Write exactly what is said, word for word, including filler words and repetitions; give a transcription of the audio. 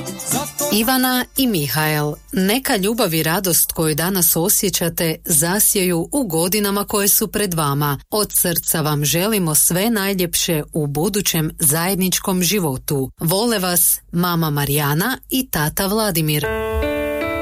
Ivana i Mihael, neka ljubav i radost koju danas osjećate zasjeju u godinama koje su pred vama. Od srca vam želimo sve najljepše u budućem zajedničkom životu. Vole vas mama Marijana i tata Vladimir.